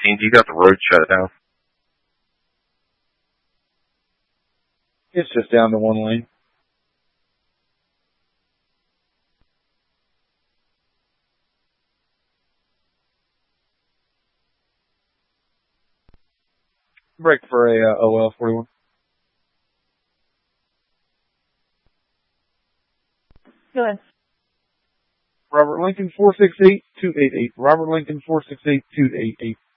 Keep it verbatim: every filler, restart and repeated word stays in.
eighteen, do you got the road shut down? It's just down to one lane. Break for a uh, O L forty-one. Go ahead. Robert Lincoln four six eight two eight eight. Robert Lincoln four six eight two eight eight.